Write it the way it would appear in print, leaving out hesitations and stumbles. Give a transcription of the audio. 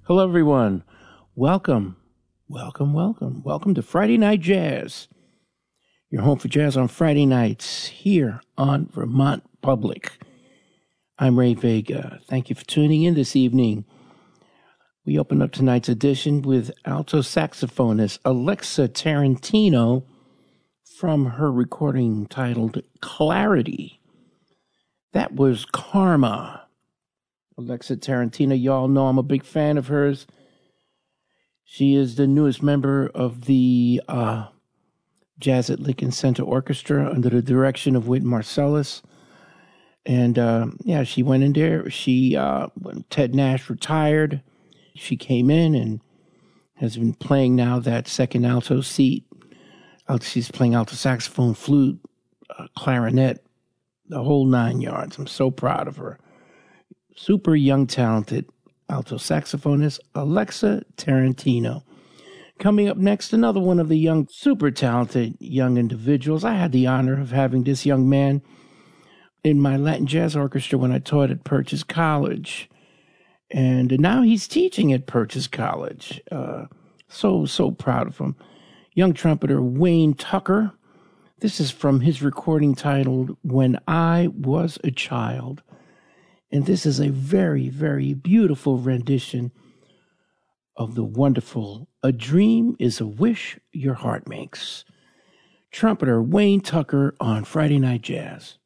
Hello, everyone. Welcome to Friday Night Jazz. Your home for jazz on Friday nights here on Vermont Public. I'm Ray Vega. Thank you for tuning in this evening. We open up tonight's edition with alto saxophonist Alexa Tarantino from her recording titled Clarity. That was Karma. Alexa Tarantino, y'all know I'm a big fan of hers. She is the newest member of the Jazz at Lincoln Center Orchestra under the direction of Whit Marsalis. And she went in there. When Ted Nash retired, she came in and has been playing now that second alto seat. She's playing alto saxophone, flute, clarinet, the whole 9 yards. I'm so proud of her. Super young, talented alto saxophonist Alexa Tarantino. Coming up next, another one of the young, super talented young individuals. I had the honor of having this young man in my Latin Jazz Orchestra when I taught at Purchase College. And now he's teaching at Purchase College. So proud of him. Young trumpeter Wayne Tucker. This is from his recording titled When I Was a Child. And this is a very, very beautiful rendition of the wonderful A Dream is a Wish Your Heart Makes. Trumpeter Wayne Tucker on Friday Night Jazz.